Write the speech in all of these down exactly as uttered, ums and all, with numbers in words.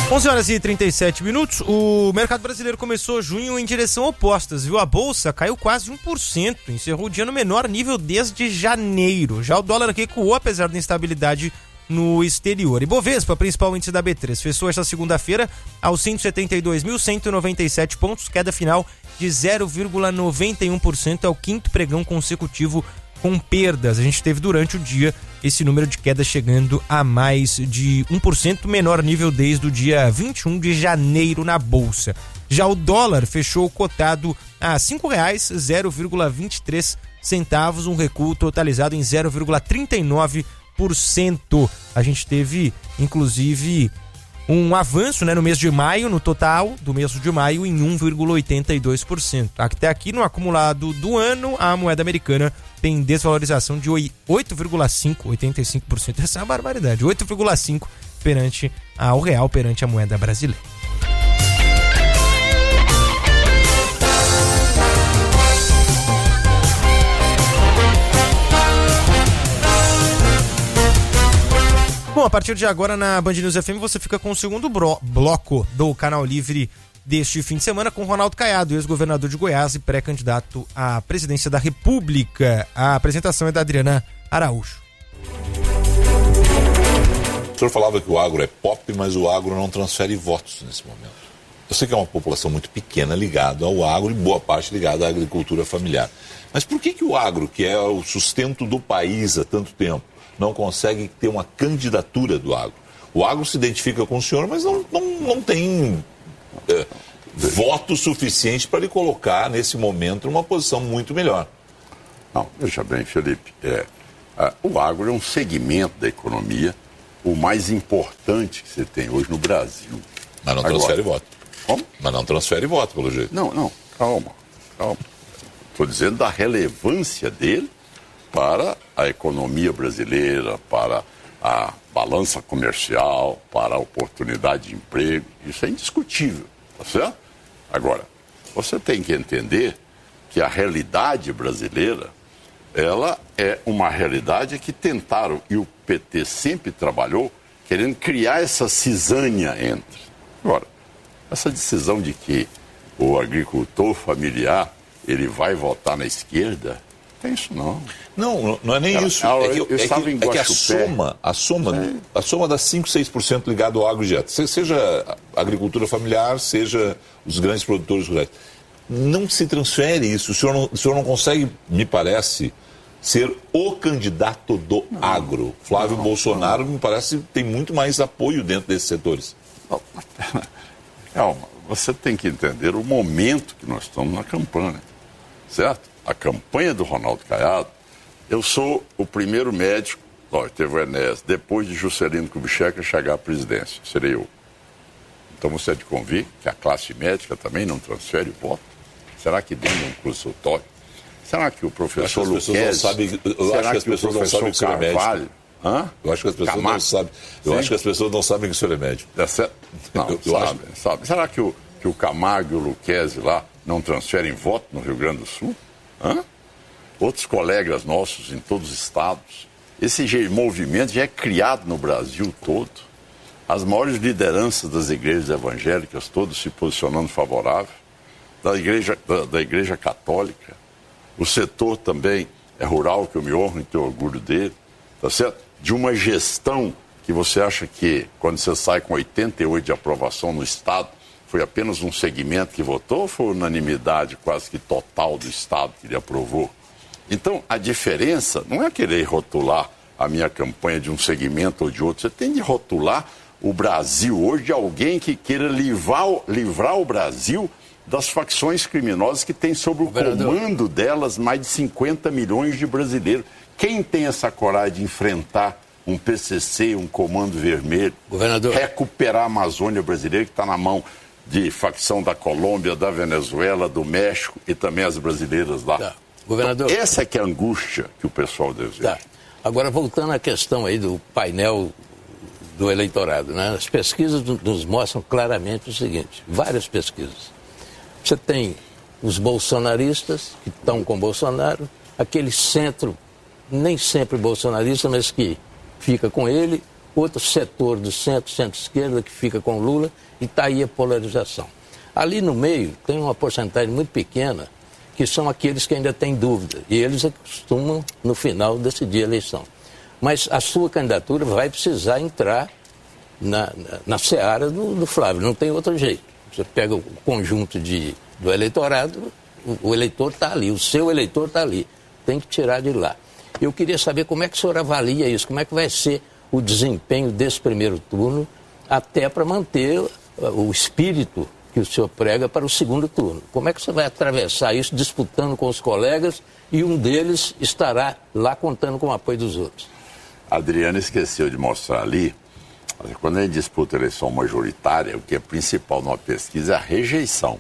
onze horas e trinta e sete minutos, o mercado brasileiro começou junho em direção opostas, viu? A bolsa caiu quase um por cento, encerrou o dia no menor nível desde janeiro. Já o dólar recuou, apesar da instabilidade no exterior. Ibovespa, principal índice da B três, fechou esta segunda-feira aos cento e setenta e dois mil cento e noventa e sete pontos, queda final de zero vírgula noventa e um por cento, é o quinto pregão consecutivo com perdas. A gente teve durante o dia esse número de queda chegando a mais de um por cento, menor nível desde o dia vinte e um de janeiro na bolsa. Já o dólar fechou cotado a cinco reais, zero vírgula vinte e três centavos, um recuo totalizado em zero vírgula trinta e nove por cento. A gente teve, inclusive, um avanço, né, no mês de maio, no total do mês de maio, em um vírgula oitenta e dois por cento. Até aqui, no acumulado do ano, a moeda americana tem desvalorização de oito vírgula cinco, oitenta e cinco por cento. Essa é uma barbaridade. oito vírgula cinco por cento perante ao real, perante a moeda brasileira. Bom, a partir de agora na Band News F M você fica com o segundo bro- bloco do Canal Livre deste fim de semana com Ronaldo Caiado, ex-governador de Goiás e pré-candidato à presidência da República. A apresentação é da Adriana Araújo. O senhor falava que o agro é pop, mas o agro não transfere votos nesse momento. Eu sei que é uma população muito pequena ligada ao agro e boa parte ligada à agricultura familiar. Mas por que que o agro, que é o sustento do país há tanto tempo, não consegue ter uma candidatura do agro? O agro se identifica com o senhor, mas não, não, não tem é, voto suficiente para lhe colocar, nesse momento, numa posição muito melhor. Não, veja bem, Felipe, é, a, o agro é um segmento da economia, o mais importante que você tem hoje no Brasil. Mas não Agora, transfere voto. Como? Mas não transfere voto, pelo jeito. Não, não, calma, calma. Estou dizendo da relevância dele para a economia brasileira, para a balança comercial, para a oportunidade de emprego. Isso é indiscutível, tá certo? Agora, você tem que entender que a realidade brasileira, ela é uma realidade que tentaram, e o P T sempre trabalhou, querendo criar essa cisânia entre. Agora, essa decisão de que o agricultor familiar, ele vai votar na esquerda, não é isso não. Não, não é nem Ela, isso. ela, é que, eu é estava que, em é que a Guaxupé. soma, a soma, É. a soma dá cinco, seis por cento ligado ao agro direto. Seja a agricultura familiar, seja os grandes produtores rurais. Não se transfere isso. O senhor não, o senhor não consegue, me parece, ser o candidato do não. agro. Flávio não, Bolsonaro, não. me parece, tem muito mais apoio dentro desses setores. Calma, você tem que entender o momento que nós estamos na campanha, certo? A campanha do Ronaldo Caiado, eu sou o primeiro médico, ó, teve o Enéas, depois de Juscelino Kubitschek chegar à presidência, serei eu. Então você é de convir que a classe médica também não transfere voto? Será que dentro de um consultório? Será que o professor Luquezzi... Eu acho que as pessoas não sabem que o senhor é médico. Hã? Eu acho que as pessoas Camargo? não sabem. Eu Sim? acho que as pessoas não sabem que o senhor é médico. É certo? Não, eu, eu sabe, acho... sabe. Será que o, que o Camargo e o Luquezzi lá não transferem voto no Rio Grande do Sul? Hã? Outros colegas nossos em todos os estados. Esse movimento já é criado no Brasil todo. As maiores lideranças das igrejas evangélicas, todos se posicionando favorável, da igreja, da, da igreja católica. O setor também é rural, que eu me honro e tenho orgulho dele, tá certo? De uma gestão que você acha que, quando você sai com oitenta e oito de aprovação no Estado, foi apenas um segmento que votou ou foi unanimidade quase que total do Estado que ele aprovou? Então, a diferença não é querer rotular a minha campanha de um segmento ou de outro. Você tem de rotular o Brasil hoje de alguém que queira livrar, livrar o Brasil das facções criminosas que tem sob o comando delas mais de cinquenta milhões de brasileiros. Quem tem essa coragem de enfrentar um P C C, um Comando Vermelho, Governador. recuperar a Amazônia brasileira que está na mão de facção da Colômbia, da Venezuela, do México e também as brasileiras lá? Tá. Governador. Então, essa é que é a angústia que o pessoal deseja. Tá. Agora, voltando à questão aí do painel do eleitorado, né? As pesquisas nos mostram claramente o seguinte, várias pesquisas. Você tem os bolsonaristas que estão com Bolsonaro, aquele centro, nem sempre bolsonarista, mas que fica com ele, outro setor do centro, centro-esquerda, que fica com Lula, e está aí a polarização. Ali no meio tem uma porcentagem muito pequena, que são aqueles que ainda têm dúvida, e eles costumam, no final, decidir a eleição. Mas a sua candidatura vai precisar entrar na, na, na seara do, do Flávio, não tem outro jeito. Você pega o conjunto de, do eleitorado, o, o eleitor está ali, o seu eleitor está ali, tem que tirar de lá. Eu queria saber como é que o senhor avalia isso, como é que vai ser o desempenho desse primeiro turno, até para manter o espírito que o senhor prega para o segundo turno. Como é que você vai atravessar isso disputando com os colegas e um deles estará lá contando com o apoio dos outros? A Adriana esqueceu de mostrar ali, quando a gente disputa a eleição majoritária, o que é principal numa pesquisa é a rejeição.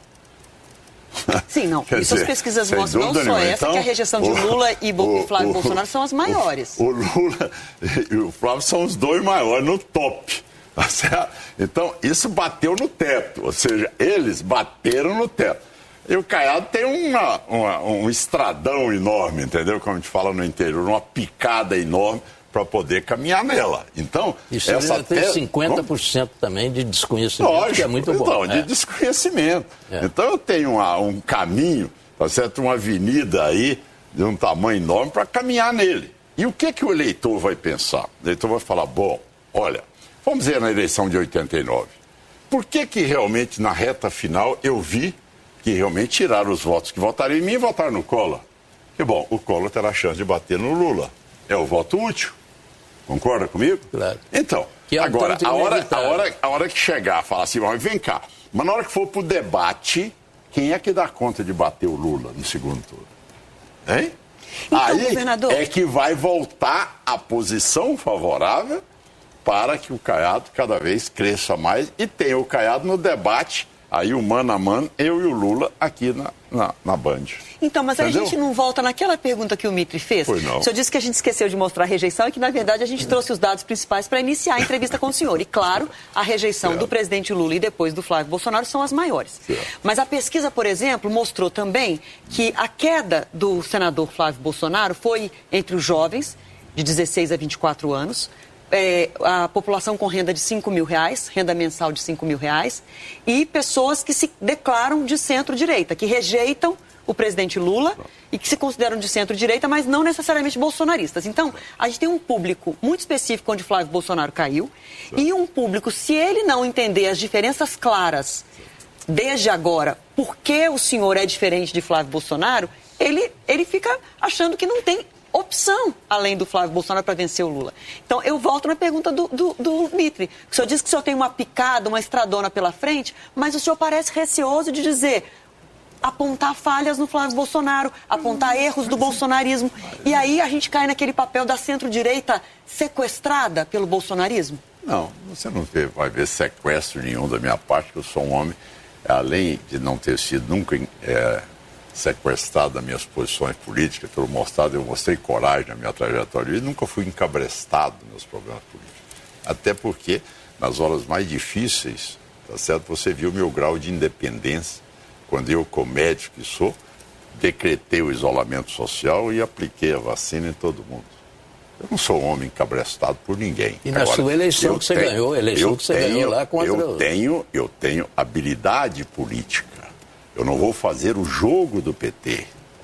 Sim, não. Quer Isso dizer, as pesquisas mostram, não só nenhuma. essa, Então, que a rejeição de o, Lula e, Bo, o, e Flávio o, Bolsonaro são as maiores. O, o Lula e o Flávio são os dois maiores no top. Tá certo? Então, isso bateu no teto, ou seja, eles bateram no teto. E o Caiado tem uma, uma, um estradão enorme, entendeu? Como a gente fala no interior, uma picada enorme para poder caminhar nela. Então, isso essa tem te... cinquenta por cento também de desconhecimento, lógico, que é muito bom. Então, né? de desconhecimento. É. Então, eu tenho uma, um caminho, tá certo? Uma avenida aí de um tamanho enorme para caminhar nele. E o que, que o eleitor vai pensar? O eleitor vai falar, bom, olha, vamos ver na eleição de oitenta e nove. Por que que realmente na reta final eu vi que realmente tiraram os votos que votariam em mim e votaram no Collor? Que bom, o Collor terá a chance de bater no Lula. É o voto útil. Concorda comigo? Claro. Então, é um agora, a hora, a, a, hora, a hora que chegar, falar assim, vem cá, mas na hora que for pro debate, quem é que dá conta de bater o Lula no segundo turno? Hein? Então, aí governador... é que vai voltar a posição favorável para que o Caiado cada vez cresça mais e tenha o Caiado no debate, aí o mano a mano, eu e o Lula aqui na, na, na Band. Então, mas Entendeu? a gente não volta naquela pergunta que o Mitri fez? Pois não. O senhor disse que a gente esqueceu de mostrar a rejeição e que, na verdade, a gente trouxe os dados principais para iniciar a entrevista com o senhor. E, claro, a rejeição certo. do presidente Lula e depois do Flávio Bolsonaro são as maiores. Certo. Mas a pesquisa, por exemplo, mostrou também que a queda do senador Flávio Bolsonaro foi entre os jovens, de dezesseis a vinte e quatro anos, É, a população com renda de cinco mil reais, renda mensal de cinco mil reais, e pessoas que se declaram de centro-direita, que rejeitam o presidente Lula e que se consideram de centro-direita, mas não necessariamente bolsonaristas. Então, a gente tem um público muito específico onde Flávio Bolsonaro caiu, e um público, se ele não entender as diferenças claras desde agora, por que o senhor é diferente de Flávio Bolsonaro, ele, ele fica achando que não tem opção, além do Flávio Bolsonaro, para vencer o Lula. Então, eu volto na pergunta do, do, do Mitri. O senhor disse que o senhor tem uma picada, uma estradona pela frente, mas o senhor parece receoso de dizer, apontar falhas no Flávio Bolsonaro, apontar erros do bolsonarismo. E aí a gente cai naquele papel da centro-direita sequestrada pelo bolsonarismo? Não, você não vê, vai ver sequestro nenhum da minha parte, que eu sou um homem, além de não ter sido nunca... É, sequestrado das minhas posições políticas, pelo mostrado, eu mostrei coragem na minha trajetória e nunca fui encabrestado nos meus problemas políticos. Até porque, nas horas mais difíceis, tá certo, você viu o meu grau de independência, quando eu, como médico que sou, decretei o isolamento social e apliquei a vacina em todo mundo. Eu não sou um homem encabrestado por ninguém. E na Agora, sua eleição que você tenho, ganhou, a eleição que você tenho, ganhou lá contra... Eu tenho, eu tenho habilidade política. Eu não vou fazer o jogo do P T,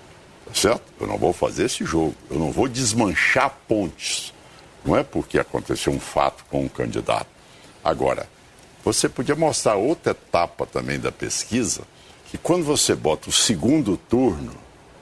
tá certo? Eu não vou fazer esse jogo. Eu não vou desmanchar pontes. Não é porque aconteceu um fato com um candidato. Agora, você podia mostrar outra etapa também da pesquisa, que quando você bota o segundo turno,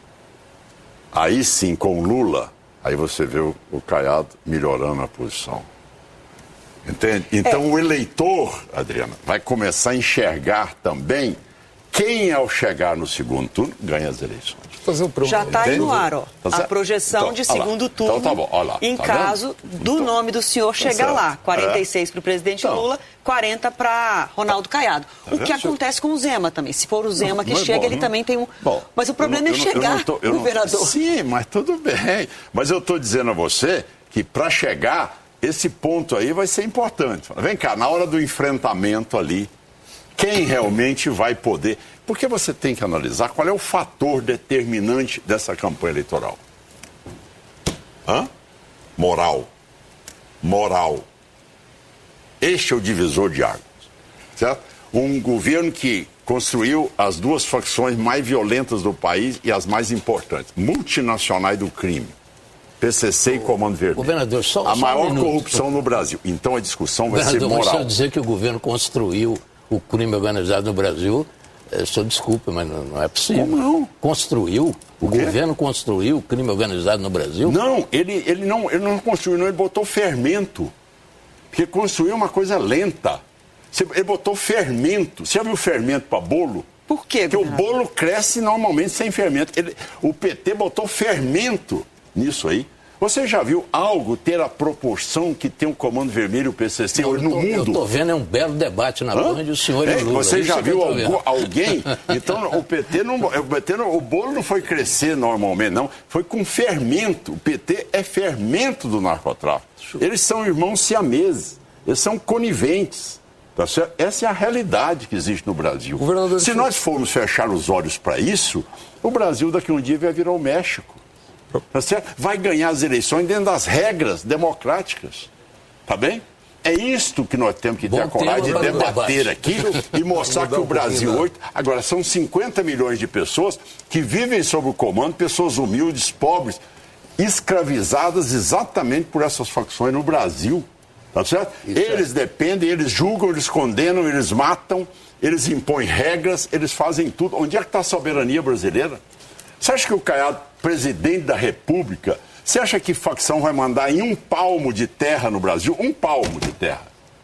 aí sim, com Lula, aí você vê o, o Caiado melhorando a posição. Entende? Então, é. o eleitor, Adriana, vai começar a enxergar também quem, ao chegar no segundo turno, ganha as eleições. Já está aí no ar, ó. Tá a projeção então, de segundo lá. turno, então, tá bom. Olha lá. em tá caso vendo? do então, nome do senhor chegar tá lá. quarenta e seis é. para o presidente então, Lula, quarenta para Ronaldo Caiado. Tá o que acontece com o Zema também. Se for o Zema não, que não chega, é bom, ele não... também tem um... Bom, mas o problema não, é chegar, não, tô, governador. Não... Sim, mas tudo bem. Mas eu estou dizendo a você que para chegar, esse ponto aí vai ser importante. Vem cá, na hora do enfrentamento ali, quem realmente vai poder... Porque você tem que analisar qual é o fator determinante dessa campanha eleitoral. Hã? Moral. Moral. Este é o divisor de águas, certo? Um governo que construiu as duas facções mais violentas do país e as mais importantes, multinacionais do crime, P C C e Comando Vermelho. Governador, só, a só maior um corrupção no Brasil. Então a discussão vai Governador, ser moral. mas se eu dizer que o governo construiu o crime organizado no Brasil, eu sou desculpa, mas não, não é possível. Como não? Construiu? O, O quê? governo construiu o crime organizado no Brasil? Não, ele, ele não, ele não construiu, não, ele botou fermento. Porque construir é uma coisa lenta. Ele botou fermento. Você já viu fermento para bolo? Por quê, Porque o governador? bolo cresce normalmente sem fermento. Ele, o P T botou fermento nisso aí. Você já viu algo ter a proporção que tem o Comando Vermelho e o P C C Não, hoje eu no tô, mundo? Eu estou vendo, é um belo debate na Band, o senhor e É, o Lula. você já Isso que viu eu tô vendo. algu- alguém? Então, o P T, não, o P T não, o bolo não foi crescer normalmente, não. Foi com fermento. O P T é fermento do narcotráfico. Eles são irmãos siameses. Eles são coniventes. Tá certo? Essa é a realidade que existe no Brasil. Governador, Se nós formos fechar os olhos para isso, o Brasil daqui a um dia vai virar o México. Tá certo? Vai ganhar as eleições dentro das regras democráticas. Tá bem? É isto que nós temos que ter Bom a coragem de tema para o debater debate. aqui e mostrar que o Brasil hoje... Agora, são cinquenta milhões de pessoas que vivem sob o comando, pessoas humildes, pobres, escravizadas exatamente por essas facções no Brasil. Tá certo? Isso Eles é. dependem, eles julgam, eles condenam, eles matam, eles impõem regras, eles fazem tudo. Onde é que está a soberania brasileira? Você acha que o Caiado, presidente da República, você acha que facção vai mandar em um palmo de terra no Brasil? Um palmo de terra.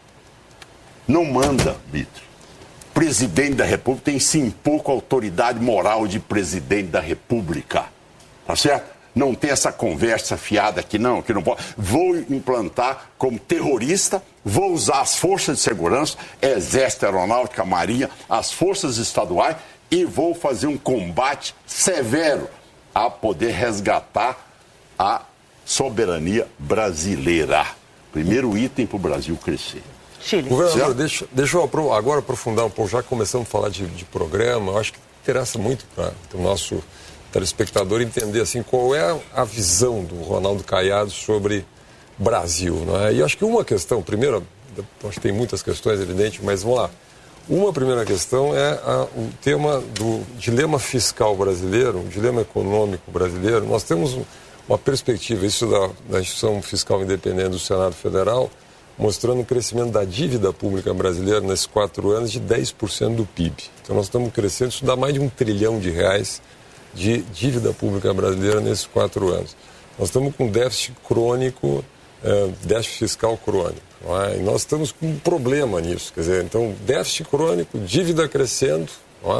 Não manda, Vitor. Presidente da República tem sim pouco autoridade moral de presidente da República. Tá certo? Não tem essa conversa fiada que não, que não pode. Vou implantar como terrorista, vou usar as forças de segurança, Exército, Aeronáutica, Marinha, as forças estaduais e vou fazer um combate severo a poder resgatar a soberania brasileira. Primeiro item para o Brasil crescer. Chile. Governador, Certo? deixa, deixa eu apro- agora aprofundar um pouco, já que começamos a falar de, de programa, eu acho que interessa muito para o nosso telespectador entender assim, qual é a visão do Ronaldo Caiado sobre Brasil. Não é? E acho que uma questão, primeiro, acho que tem muitas questões, evidente, mas vamos lá. Uma primeira questão é a, o tema do dilema fiscal brasileiro, o dilema econômico brasileiro. Nós temos uma perspectiva, isso da, da instituição fiscal independente do Senado Federal, mostrando o crescimento da dívida pública brasileira nesses quatro anos de dez por cento do P I B. Então nós estamos crescendo, isso dá mais de um trilhão de reais de dívida pública brasileira nesses quatro anos. Nós estamos com déficit crônico, é, déficit fiscal crônico. Não é? E nós estamos com um problema nisso. Quer dizer, então, déficit crônico, dívida crescendo. Não é?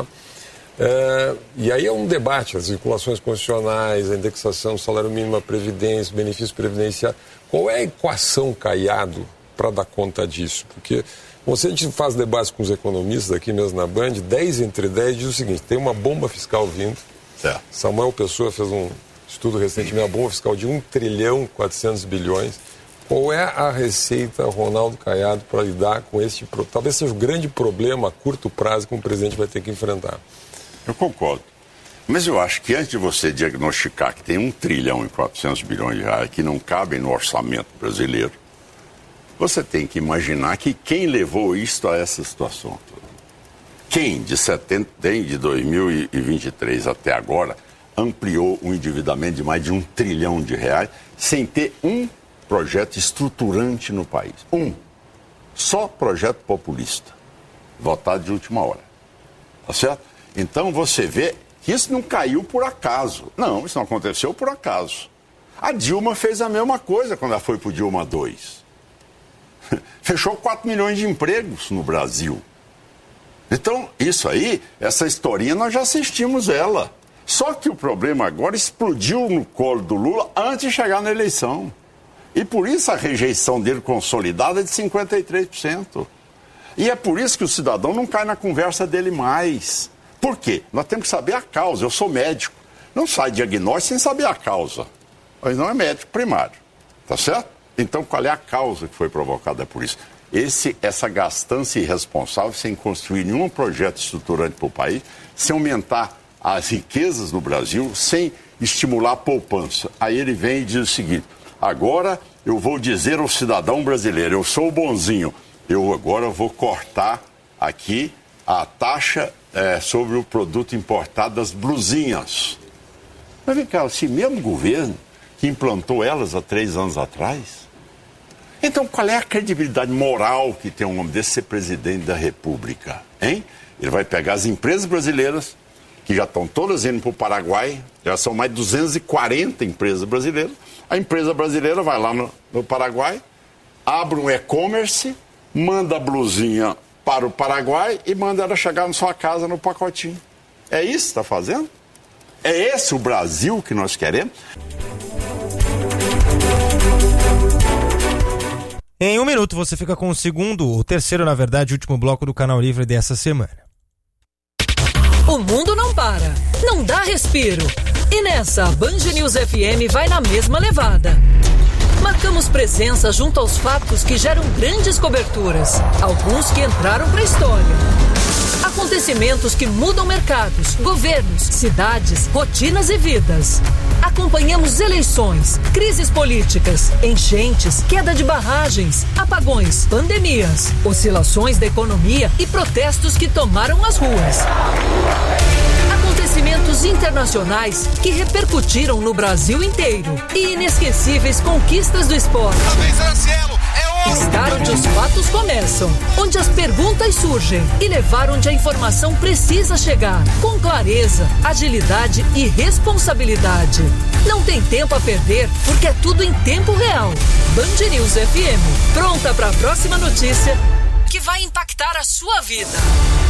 É, e aí é um debate, as vinculações constitucionais, a indexação do salário mínimo, a previdência, benefício previdenciário. Qual é a equação, Caiado, para dar conta disso? Porque você, a gente faz debates com os economistas aqui mesmo na Band, dez entre dez diz o seguinte, tem uma bomba fiscal vindo. Certo. Samuel Pessoa fez um estudo recentemente, uma bomba fiscal de um trilhão e quatrocentos bilhões. Qual é a receita, Ronaldo Caiado, para lidar com este problema? Talvez seja o grande problema a curto prazo que um presidente vai ter que enfrentar. Eu concordo. Mas eu acho que antes de você diagnosticar que tem um trilhão e quatrocentos bilhões de reais que não cabem no orçamento brasileiro, você tem que imaginar que quem levou isto a essa situação toda. Quem, de, setenta, de dois mil e vinte e três até agora, ampliou o endividamento de mais de um trilhão de reais sem ter um projeto estruturante no país? Um. Só projeto populista, votado de última hora. Tá certo? Então você vê que isso não caiu por acaso. Não, isso não aconteceu por acaso. A Dilma fez a mesma coisa quando ela foi para o Dilma dois. Fechou quatro milhões de empregos no Brasil. Então, isso aí, essa historinha, nós já assistimos ela. Só que o problema agora explodiu no colo do Lula antes de chegar na eleição. E por isso a rejeição dele consolidada é de cinquenta e três por cento. E é por isso que o cidadão não cai na conversa dele mais. Por quê? Nós temos que saber a causa. Eu sou médico. Não sai diagnóstico sem saber a causa. Mas não é médico primário. Tá certo? Então, qual é a causa que foi provocada por isso? Esse, essa gastança irresponsável sem construir nenhum projeto estruturante para o país, sem aumentar as riquezas no Brasil, sem estimular a poupança. Aí ele vem e diz o seguinte, agora eu vou dizer ao cidadão brasileiro, eu sou o bonzinho, eu agora vou cortar aqui a taxa é, sobre o produto importado das blusinhas. Mas vem cá, esse mesmo governo que implantou elas há três anos atrás, então qual é a credibilidade moral que tem um homem desse ser presidente da República, hein? Ele vai pegar as empresas brasileiras, que já estão todas indo para o Paraguai, já são mais de duzentas e quarenta empresas brasileiras, a empresa brasileira vai lá no, no Paraguai, abre um e-commerce, manda a blusinha para o Paraguai e manda ela chegar na sua casa no pacotinho. É isso que está fazendo? É esse o Brasil que nós queremos? Em um minuto você fica com o segundo, o terceiro, na verdade, último bloco do Canal Livre dessa semana. O mundo não para, não dá respiro. E nessa, a Band News F M vai na mesma levada. Marcamos presença junto aos fatos que geram grandes coberturas, alguns que entraram para a história. Acontecimentos que mudam mercados, governos, cidades, rotinas e vidas. Acompanhamos eleições, crises políticas, enchentes, queda de barragens, apagões, pandemias, oscilações da economia e protestos que tomaram as ruas. Acontecimentos internacionais que repercutiram no Brasil inteiro e inesquecíveis conquistas do esporte. Estar onde os fatos começam, onde as perguntas surgem e levar onde a informação precisa chegar, com clareza, agilidade e responsabilidade. Não tem tempo a perder, porque é tudo em tempo real. Band News F M, pronta para a próxima notícia que vai impactar a sua vida.